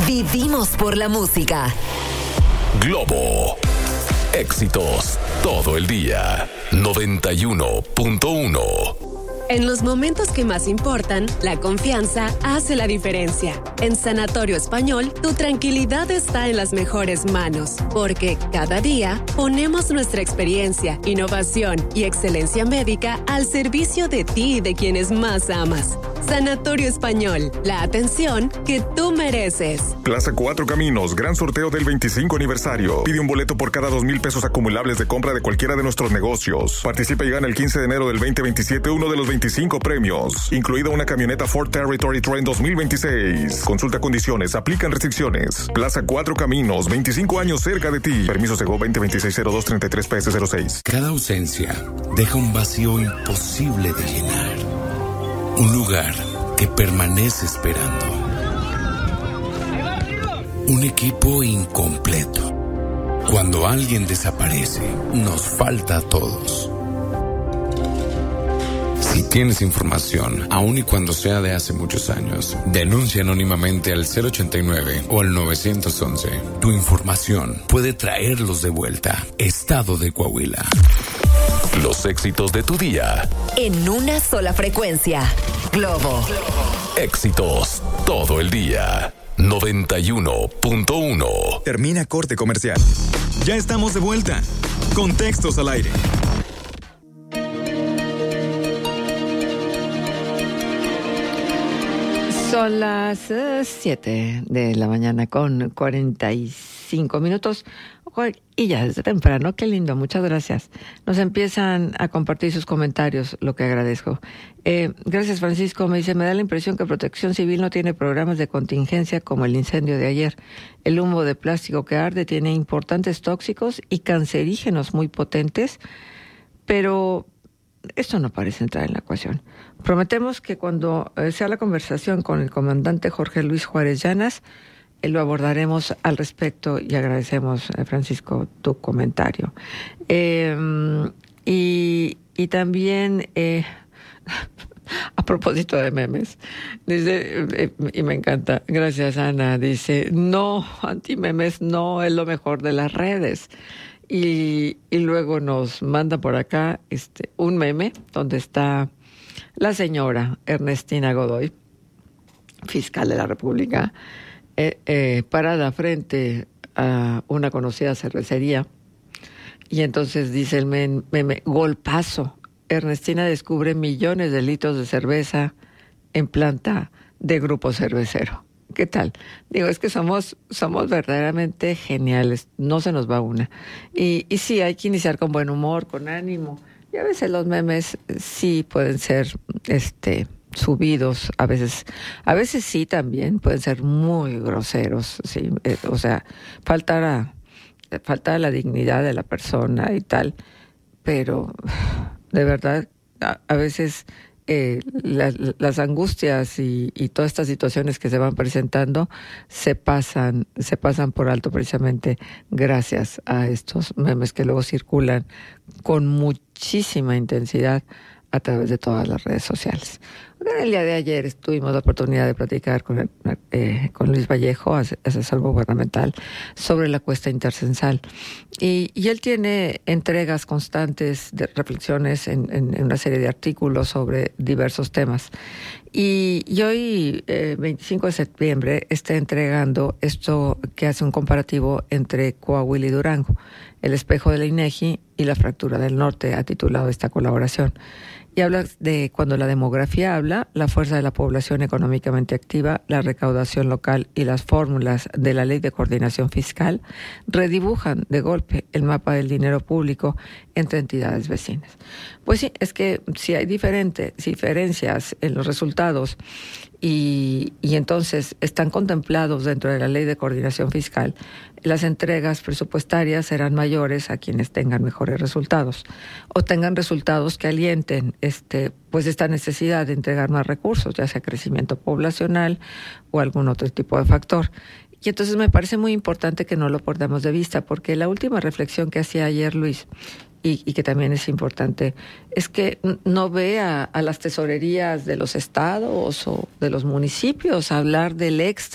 Vivimos por la música. Globo. Éxitos todo el día. 91.1. En los momentos que más importan, la confianza hace la diferencia. En Sanatorio Español, tu tranquilidad está en las mejores manos, porque cada día ponemos nuestra experiencia, innovación y excelencia médica al servicio de ti y de quienes más amas. Sanatorio Español, la atención que tú mereces. Plaza Cuatro Caminos, gran sorteo del 25 aniversario. Pide un boleto por cada 2,000 pesos acumulables de compra de cualquiera de nuestros negocios. Participa y gana el 15 de enero del 2027 uno de los 25 premios, incluida una camioneta Ford Territory Trend 2026. Consulta condiciones, aplican restricciones. Plaza Cuatro Caminos, 25 años cerca de ti. Permiso Segov 2026-0233-PS06. Cada ausencia deja un vacío imposible de llenar. Un lugar que permanece esperando. Un equipo incompleto. Cuando alguien desaparece, nos falta a todos. Si tienes información, aun y cuando sea de hace muchos años, denuncia anónimamente al 089 o al 911. Tu información puede traerlos de vuelta. Estado de Coahuila. Los éxitos de tu día. En una sola frecuencia. Globo. Éxitos todo el día. 91.1. Termina corte comercial. Ya estamos de vuelta. Contextos al aire. Son las 7 de la mañana con 45 minutos. Y ya desde temprano, qué lindo, muchas gracias. Nos empiezan a compartir sus comentarios, lo que agradezco. Gracias, Francisco. Me dice, me da la impresión que Protección Civil no tiene programas de contingencia como el incendio de ayer. El humo de plástico que arde tiene importantes tóxicos y cancerígenos muy potentes, pero esto no parece entrar en la ecuación. Prometemos que cuando sea la conversación con el comandante Jorge Luis Juárez Llanas, lo abordaremos al respecto y agradecemos, Francisco, tu comentario. Y también, a propósito de memes, dice, y me encanta, gracias Ana, dice, no, anti-memes no es lo mejor de las redes. Y luego nos manda por acá un meme donde está la señora Ernestina Godoy, fiscal de la República, parada frente a una conocida cervecería, y entonces dice el meme, golpazo, Ernestina descubre millones de litros de cerveza en planta de grupo cervecero. ¿Qué tal? Digo, es que somos verdaderamente geniales, no se nos va una. Y sí, hay que iniciar con buen humor, con ánimo, y a veces los memes sí pueden ser subidos, a veces sí también pueden ser muy groseros, sí, o sea, falta a la dignidad de la persona y tal, pero de verdad a veces las angustias y todas estas situaciones que se van presentando se pasan por alto precisamente gracias a estos memes que luego circulan con muchísima intensidad a través de todas las redes sociales. El día de ayer tuvimos la oportunidad de platicar con Luis Vallejo, asesor gubernamental, sobre la cuesta intercensal. Y él tiene entregas constantes de reflexiones en una serie de artículos sobre diversos temas. Y hoy, 25 de septiembre, está entregando esto que hace un comparativo entre Coahuila y Durango, el espejo de la INEGI y la fractura del norte, ha titulado esta colaboración. Y habla de cuando la demografía habla, la fuerza de la población económicamente activa, la recaudación local y las fórmulas de la Ley de Coordinación Fiscal redibujan de golpe el mapa del dinero público entre entidades vecinas. Pues sí, es que si hay diferencias en los resultados y entonces están contemplados dentro de la Ley de Coordinación Fiscal, las entregas presupuestarias serán mayores a quienes tengan mejores resultados o tengan resultados que alienten pues esta necesidad de entregar más recursos, ya sea crecimiento poblacional o algún otro tipo de factor. Y entonces me parece muy importante que no lo perdamos de vista, porque la última reflexión que hacía ayer Luis, y que también es importante, es que no ve a las tesorerías de los estados o de los municipios hablar del extra